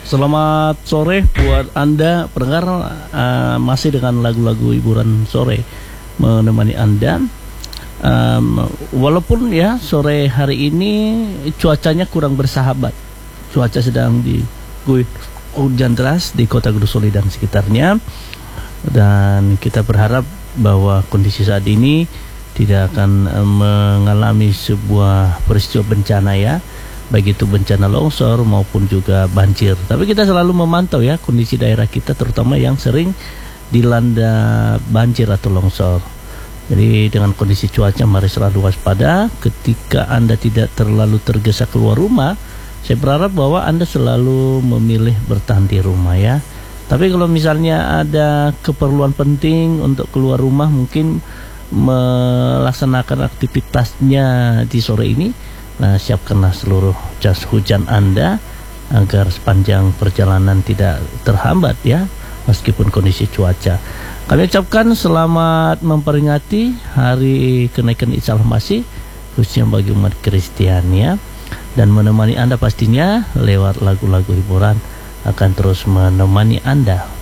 Selamat sore buat Anda pendengar, masih dengan lagu-lagu hiburan sore menemani Anda. Walaupun ya sore hari ini cuacanya kurang bersahabat. Cuaca sedang diguyur hujan deras di Kota Gudusoli dan sekitarnya. Dan kita berharap bahwa kondisi saat ini tidak akan mengalami sebuah peristiwa bencana ya, baik itu bencana longsor maupun juga banjir. Tapi kita selalu memantau ya kondisi daerah kita, terutama yang sering dilanda banjir atau longsor. Jadi dengan kondisi cuaca mari selalu waspada. Ketika Anda tidak terlalu tergesa keluar rumah, saya berharap bahwa Anda selalu memilih bertahan di rumah ya. Tapi kalau misalnya ada keperluan penting untuk keluar rumah, mungkin melaksanakan aktivitasnya di sore ini, nah siapkanlah seluruh jas hujan Anda agar sepanjang perjalanan tidak terhambat ya, meskipun kondisi cuaca. Kami ucapkan selamat memperingati hari kenaikan Isa Al-Masih, khususnya bagi umat Kristiani ya, dan menemani Anda pastinya lewat lagu-lagu hiburan akan terus menemani Anda.